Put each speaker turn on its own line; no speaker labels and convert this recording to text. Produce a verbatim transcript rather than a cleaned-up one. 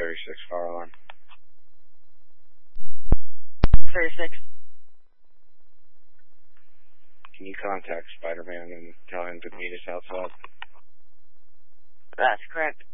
thirty-six car alarm.
thirty-six.
Can you contact Spider-Man and tell him to meet us outside?
That's correct.